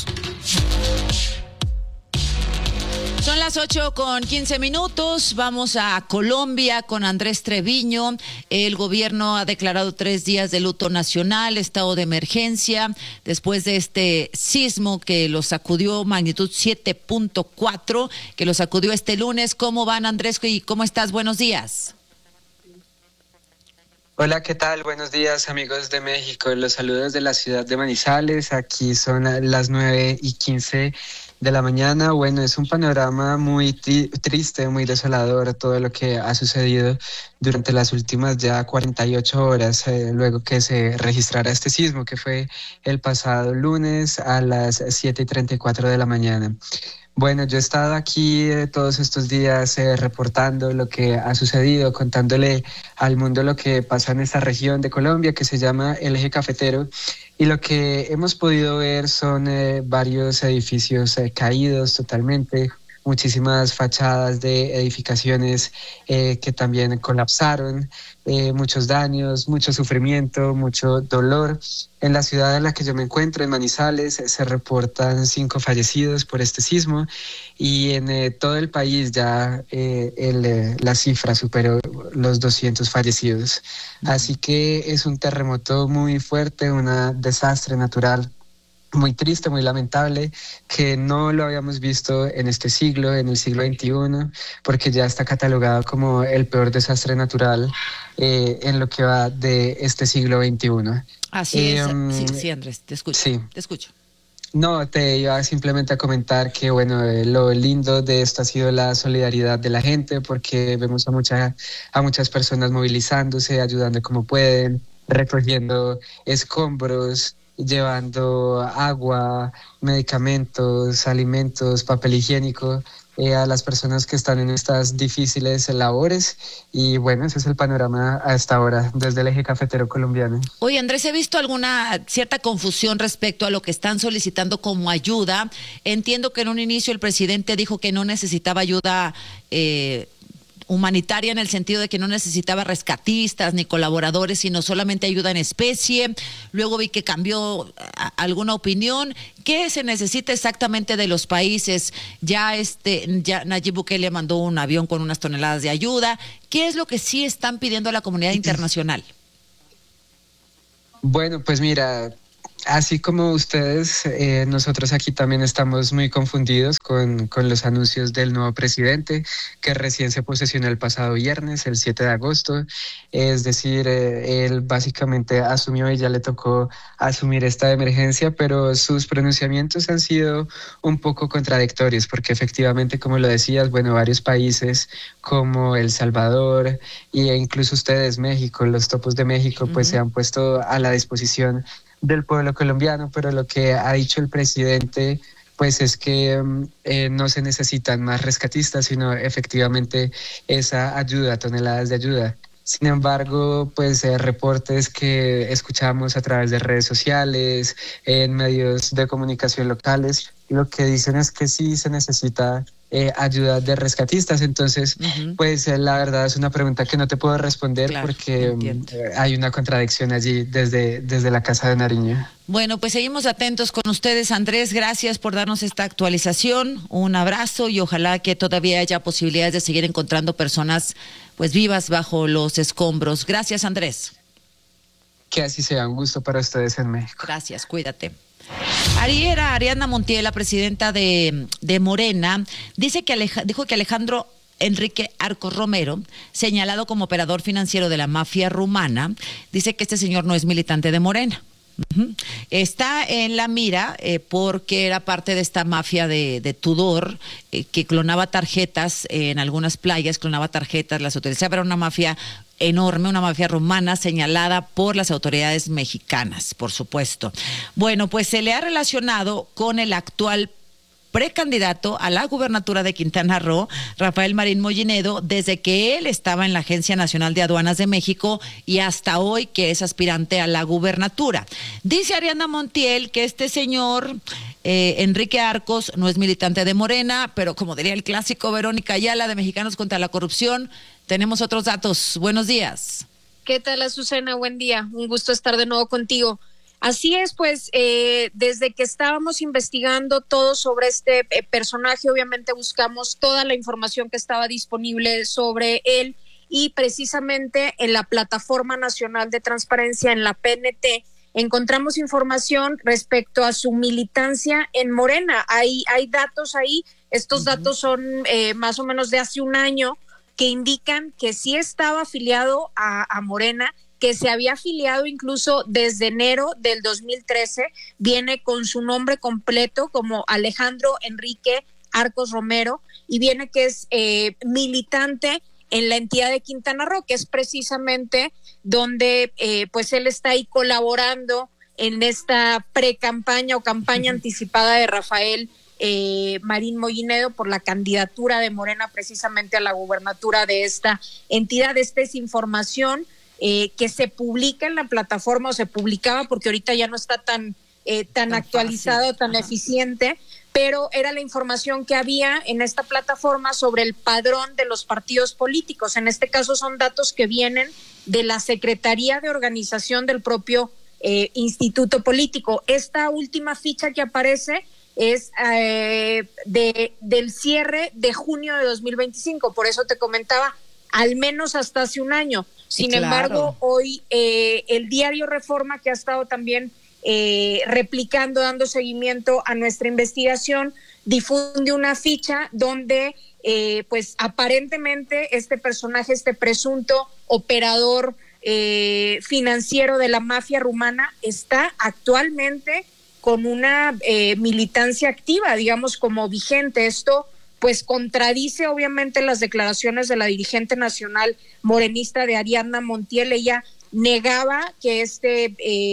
Son las 8:15. Vamos a Colombia con Andrés Treviño. El gobierno ha declarado 3 días de luto nacional, estado de emergencia, después de este sismo que los sacudió, magnitud 7.4, que los sacudió este lunes. ¿Cómo van, Andrés? ¿Y cómo estás? Buenos días. Hola, ¿qué tal? Buenos días, amigos de México. Los saludos de la ciudad de Manizales. Aquí son las 9:15 de la mañana. Bueno, es un panorama muy triste, muy desolador, todo lo que ha sucedido durante las últimas ya 48 horas, luego que se registrara este sismo, que fue el pasado lunes a las 7:34 de la mañana. Bueno, yo he estado aquí todos estos días reportando lo que ha sucedido, contándole al mundo lo que pasa en esta región de Colombia que se llama el Eje Cafetero, y lo que hemos podido ver son varios edificios caídos totalmente, muchísimas fachadas de edificaciones que también colapsaron, muchos daños, mucho sufrimiento, mucho dolor. En la ciudad en la que yo me encuentro, en Manizales, se reportan 5 fallecidos por este sismo, y en todo el país ya la cifra superó los 200 fallecidos. Así que es un terremoto muy fuerte, un desastre natural muy triste, muy lamentable, que no lo habíamos visto en este siglo, en el siglo XXI, porque ya está catalogado como el peor desastre natural en lo que va de este siglo XXI. Así es. Sí, Andrés, te escucho. Sí. Te escucho. No, te iba simplemente a comentar que, bueno, lo lindo de esto ha sido la solidaridad de la gente, porque vemos a muchas personas movilizándose, ayudando como pueden, recogiendo escombros, llevando agua, medicamentos, alimentos, papel higiénico a las personas que están en estas difíciles labores. Y bueno, ese es el panorama hasta ahora desde el eje cafetero colombiano. Oye, Andrés, he visto alguna cierta confusión respecto a lo que están solicitando como ayuda. Entiendo que en un inicio el presidente dijo que no necesitaba ayuda humanitaria, en el sentido de que no necesitaba rescatistas ni colaboradores, sino solamente ayuda en especie. Luego vi que cambió alguna opinión. ¿Qué se necesita exactamente de los países? Ya Nayib Bukele mandó un avión con unas toneladas de ayuda. ¿Qué es lo que sí están pidiendo a la comunidad internacional? Bueno, pues mira, así como ustedes, nosotros aquí también estamos muy confundidos con los anuncios del nuevo presidente, que recién se posesionó el pasado viernes, el 7 de agosto. Es decir, él básicamente asumió y ya le tocó asumir esta emergencia, pero sus pronunciamientos han sido un poco contradictorios, porque efectivamente, como lo decías, bueno, varios países como El Salvador e incluso ustedes, México, los topos de México, pues se han puesto a la disposición del pueblo colombiano, pero lo que ha dicho el presidente pues es que no se necesitan más rescatistas, sino efectivamente esa ayuda, toneladas de ayuda. Sin embargo, pues reportes que escuchamos a través de redes sociales, en medios de comunicación locales, lo que dicen es que sí se necesita ayuda de rescatistas. Entonces, pues la verdad es una pregunta que no te puedo responder, claro, porque hay una contradicción allí desde la Casa de Nariño. Bueno, pues seguimos atentos con ustedes, Andrés. Gracias por darnos esta actualización. Un abrazo y ojalá que todavía haya posibilidades de seguir encontrando personas pues vivas bajo los escombros. Gracias, Andrés. Que así sea. Un gusto para ustedes en México. Gracias, cuídate. Ariadna Montiel, la presidenta de Morena, dijo que Alejandro Enrique Arcos Romero, señalado como operador financiero de la mafia rumana, dice que este señor no es militante de Morena. Está en la mira porque era parte de esta mafia de Tudor, que clonaba tarjetas en algunas playas, las utilizaba. Era una mafia enorme, una mafia rumana señalada por las autoridades mexicanas, por supuesto. Bueno, pues se le ha relacionado con el actual precandidato a la gubernatura de Quintana Roo, Rafael Marín Mollinedo, desde que él estaba en la Agencia Nacional de Aduanas de México y hasta hoy que es aspirante a la gubernatura. Dice Ariadna Montiel que este señor, Enrique Arcos, no es militante de Morena, pero como diría el clásico Verónica Ayala de Mexicanos contra la Corrupción, tenemos otros datos. Buenos días. ¿Qué tal, Azucena? Buen día. Un gusto estar de nuevo contigo. Así es, pues desde que estábamos investigando todo sobre este personaje, obviamente buscamos toda la información que estaba disponible sobre él y precisamente en la Plataforma Nacional de Transparencia, en la PNT, encontramos información respecto a su militancia en Morena. Hay datos ahí, estos datos son más o menos de hace un año, que indican que sí estaba afiliado a Morena, que se había afiliado incluso desde enero del 2013, viene con su nombre completo como Alejandro Enrique Arcos Romero y viene que es militante en la entidad de Quintana Roo, que es precisamente donde pues él está ahí colaborando en esta pre-campaña o campaña anticipada de Rafael Marín Mollinedo por la candidatura de Morena precisamente a la gubernatura de esta entidad. Esta es información que se publica en la plataforma, o se publicaba porque ahorita ya no está tan actualizado, tan eficiente, pero era la información que había en esta plataforma sobre el padrón de los partidos políticos. En este caso son datos que vienen de la Secretaría de Organización del propio instituto político. Esta última ficha que aparece es del cierre de junio de 2025, por eso te comentaba, al menos hasta hace un año. Sin embargo, hoy el diario Reforma, que ha estado también replicando, dando seguimiento a nuestra investigación, difunde una ficha donde pues aparentemente este personaje, este presunto operador financiero de la mafia rumana, está actualmente con una militancia activa, digamos, como vigente. Esto pues contradice obviamente las declaraciones de la dirigente nacional morenista de Ariadna Montiel. Ella negaba que este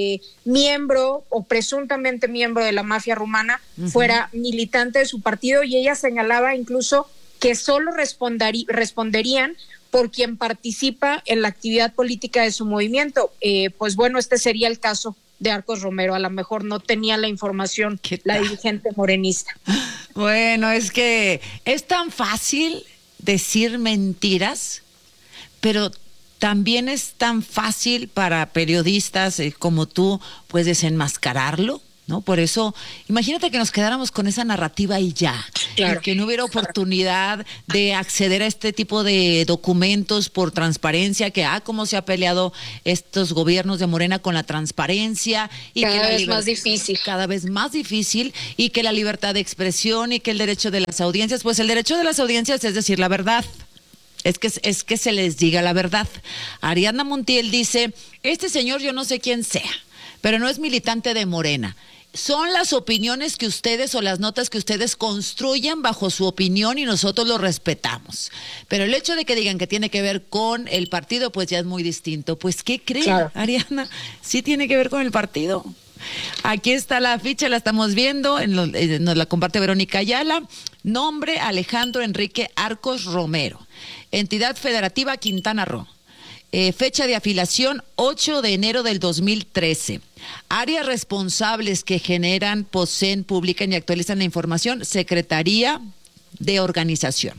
miembro o presuntamente miembro de la mafia rumana fuera militante de su partido, y ella señalaba incluso que solo responderían por quien participa en la actividad política de su movimiento. Pues bueno, este sería el caso de Arcos Romero. A lo mejor no tenía la información la dirigente morenista. Bueno, es que es tan fácil decir mentiras, pero también es tan fácil para periodistas como tú, pues, desenmascararlo, ¿no? Por eso, imagínate que nos quedáramos con esa narrativa y ya, claro, que no hubiera oportunidad de acceder a este tipo de documentos por transparencia, que cómo se ha peleado estos gobiernos de Morena con la transparencia, y cada vez más difícil. Cada vez más difícil, y que la libertad de expresión y que el derecho de las audiencias, pues el derecho de las audiencias es decir la verdad. Es que se les diga la verdad. Ariadna Montiel dice, este señor yo no sé quién sea, pero no es militante de Morena. Son las opiniones que ustedes o las notas que ustedes construyan bajo su opinión y nosotros lo respetamos. Pero el hecho de que digan que tiene que ver con el partido, pues ya es muy distinto. Pues, ¿qué creen, claro, Ariadna? Sí tiene que ver con el partido. Aquí está la ficha, la estamos viendo, nos la comparte Verónica Ayala. Nombre: Alejandro Enrique Arcos Romero. Entidad federativa: Quintana Roo. Fecha de afiliación: 8 de enero del 2013. Áreas responsables que generan, poseen, publican y actualizan la información: Secretaría de Organización.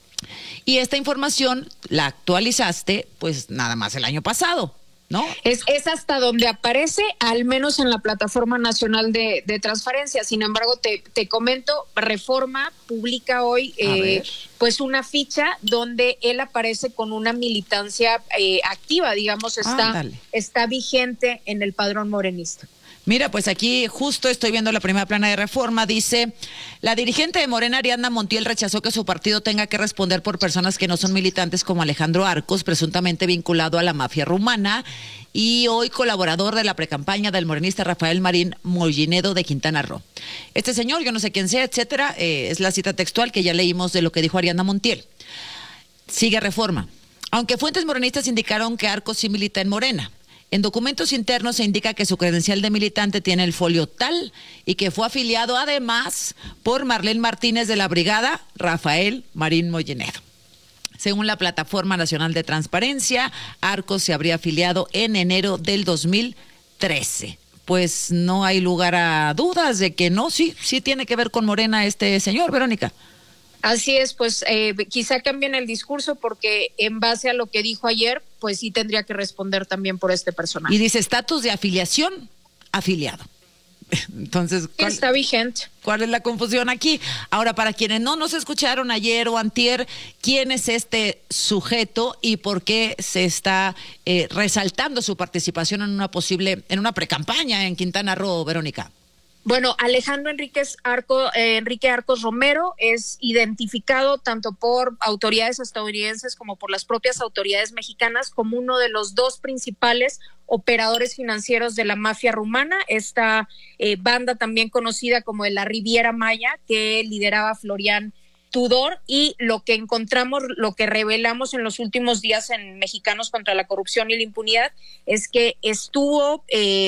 Y esta información la actualizaste pues nada más el año pasado, ¿no? Es hasta donde aparece, al menos en la Plataforma Nacional de Transparencia. Sin embargo, te comento, Reforma publica hoy pues una ficha donde él aparece con una militancia activa, digamos, está vigente en el padrón morenista. Mira, pues aquí justo estoy viendo la primera plana de Reforma, dice, la dirigente de Morena, Ariadna Montiel, rechazó que su partido tenga que responder por personas que no son militantes como Alejandro Arcos, presuntamente vinculado a la mafia rumana, y hoy colaborador de la precampaña del morenista Rafael Marín Mollinedo de Quintana Roo. Este señor, yo no sé quién sea, etcétera, es la cita textual que ya leímos de lo que dijo Ariadna Montiel. Sigue Reforma. Aunque fuentes morenistas indicaron que Arcos sí milita en Morena, en documentos internos se indica que su credencial de militante tiene el folio tal y que fue afiliado además por Marlene Martínez de la Brigada Rafael Marín Mollinedo. Según la Plataforma Nacional de Transparencia, Arcos se habría afiliado en enero del 2013. Pues no hay lugar a dudas de que no, sí tiene que ver con Morena este señor, Verónica. Así es, pues quizá cambien el discurso porque en base a lo que dijo ayer, pues sí tendría que responder también por este personaje. Y dice estatus de afiliación, afiliado. Entonces, está vigente. ¿Cuál es la confusión aquí? Ahora, para quienes no nos escucharon ayer o antier, ¿quién es este sujeto y por qué se está resaltando su participación en una precampaña en Quintana Roo, Verónica? Bueno, Alejandro Enrique Arcos Romero es identificado tanto por autoridades estadounidenses como por las propias autoridades mexicanas como uno de los dos principales operadores financieros de la mafia rumana, esta banda también conocida como de la Riviera Maya, que lideraba Florian Tudor, y lo que encontramos, lo que revelamos en los últimos días en Mexicanos contra la Corrupción y la Impunidad, es que estuvo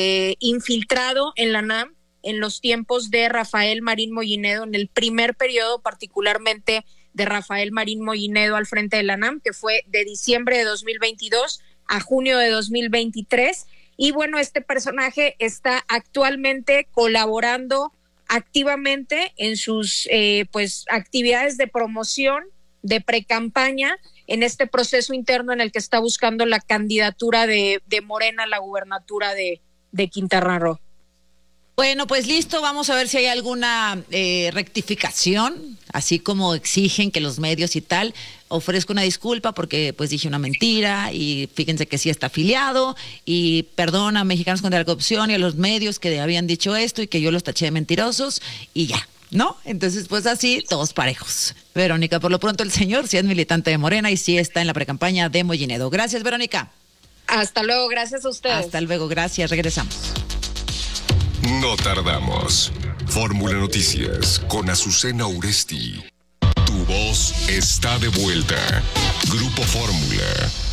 infiltrado en la NAM en los tiempos de Rafael Marín Mollinedo, en el primer periodo particularmente de Rafael Marín Mollinedo al frente de la NAM, que fue de diciembre de 2022 a junio de 2023. Y bueno, este personaje está actualmente colaborando activamente en sus pues actividades de promoción, de precampaña, en este proceso interno en el que está buscando la candidatura de Morena a la gubernatura de Quintana Roo. Bueno, pues listo, vamos a ver si hay alguna rectificación, así como exigen que los medios y tal. Ofrezco una disculpa porque pues dije una mentira y fíjense que sí está afiliado y perdona a Mexicanos contra la Corrupción y a los medios que habían dicho esto y que yo los taché de mentirosos y ya, ¿no? Entonces pues así, todos parejos. Verónica, por lo pronto el señor sí es militante de Morena y sí está en la precampaña de Mollinedo. Gracias, Verónica. Hasta luego, gracias a ustedes. Hasta luego, gracias, regresamos. No tardamos. Fórmula Noticias con Azucena Uresti. Tu voz está de vuelta. Grupo Fórmula.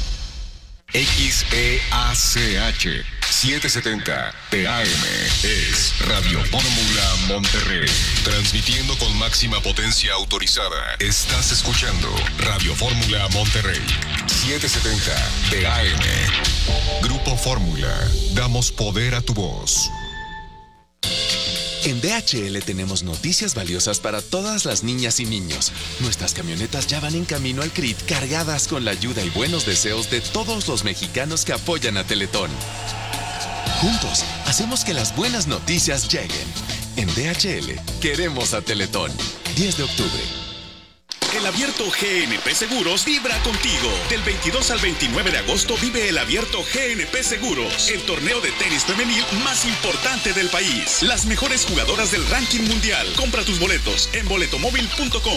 XEACH 770 TAM es Radio Fórmula Monterrey. Transmitiendo con máxima potencia autorizada. Estás escuchando Radio Fórmula Monterrey 770 TAM. Grupo Fórmula. Damos poder a tu voz. En DHL tenemos noticias valiosas para todas las niñas y niños. Nuestras camionetas ya van en camino al CRIT cargadas con la ayuda y buenos deseos de todos los mexicanos que apoyan a Teletón. Juntos, hacemos que las buenas noticias lleguen. En DHL, queremos a Teletón. 10 de octubre. El Abierto GNP Seguros vibra contigo. Del 22 al 29 de agosto vive el Abierto GNP Seguros, el torneo de tenis femenil más importante del país. Las mejores jugadoras del ranking mundial. Compra tus boletos en boletomóvil.com.